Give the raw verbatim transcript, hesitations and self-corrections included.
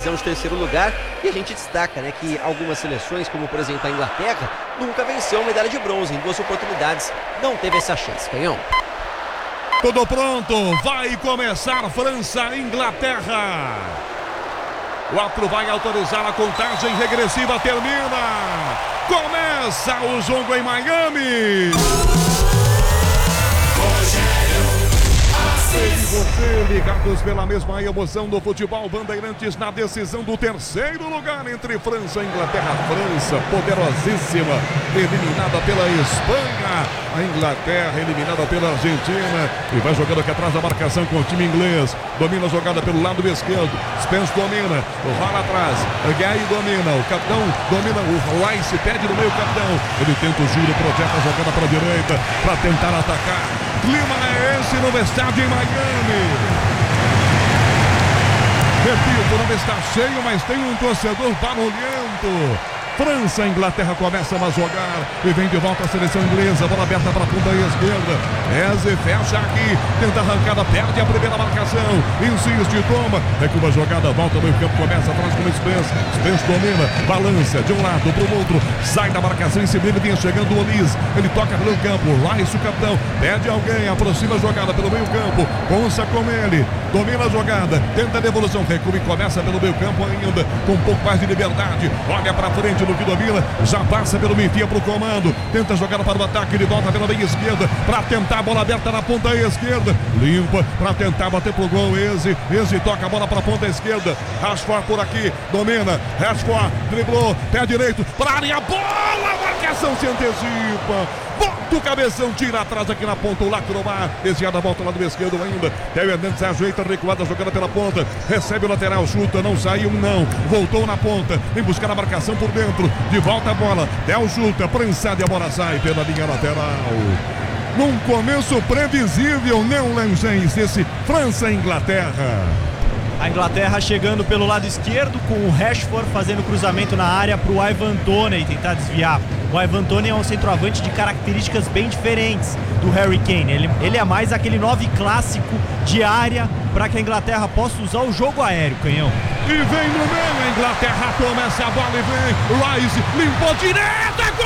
visão de terceiro lugar. E a gente destaca, né, que algumas seleções, como por exemplo a Inglaterra, nunca venceu a medalha de bronze. Em duas oportunidades não teve essa chance. Canhão. Tudo pronto, vai começar França e Inglaterra. O árbitro vai autorizar a contagem regressiva, termina. Começa o jogo em Miami. E você, ligados pela mesma emoção do futebol Bandeirantes na decisão do terceiro lugar entre França e Inglaterra. França, poderosíssima, eliminada pela Espanha. A Inglaterra eliminada pela Argentina. E vai jogando aqui atrás da marcação com o time inglês. Domina a jogada pelo lado esquerdo. Spence domina, rola atrás. Gay domina, o capitão domina. O Rice pede no meio, capitão. Ele tenta o giro, projeta a jogada para a direita para tentar atacar. Clima é esse no estádio em Miami. Repito, não está cheio, mas tem um torcedor barulhento. França, Inglaterra começam a jogar e vem de volta a seleção inglesa, bola aberta para a ponta esquerda. Eze fecha aqui, tenta arrancada, perde a primeira marcação, insiste, toma, é que uma jogada, volta no campo, começa atrás com o Spence. Spence domina, balança de um lado para o outro, sai da marcação, em cima dele vinha chegando o Olise, ele toca pelo campo, Rice, o capitão, pede alguém, aproxima a jogada pelo meio campo, Consa com ele, domina a jogada, tenta a devolução, recua e começa pelo meio campo ainda, com um pouco mais de liberdade, olha para frente, no que domina, já passa pelo meio, para o comando, tenta jogar para o ataque, ele volta pela meia esquerda, para tentar a bola aberta na ponta esquerda, limpa, para tentar bater pro gol, Eze, Eze toca a bola para a ponta esquerda, Rashford por aqui, domina, Rashford, driblou, pé direito, para a área, bola, marcação se antecipa, bota o cabeção, tira atrás aqui na ponta, o Lacromar, desviada a volta lá do esquerdo ainda, Theo Hernandes ajeita, recuada, jogada pela ponta, recebe o lateral, chuta, não saiu, não, voltou na ponta, vem buscar a marcação por dentro, de volta a bola, Theo chuta, prensada e a bola sai pela linha lateral. Num começo previsível, não Langens, esse França e Inglaterra. A Inglaterra chegando pelo lado esquerdo com o Rashford fazendo cruzamento na área para o Ivan Toney tentar desviar. O Ivan Toney é um centroavante de características bem diferentes do Harry Kane. Ele, ele é mais aquele nove clássico de área para que a Inglaterra possa usar o jogo aéreo, Canhão. E vem no meio, a Inglaterra toma essa bola e vem, Rice limpou direto, é gol!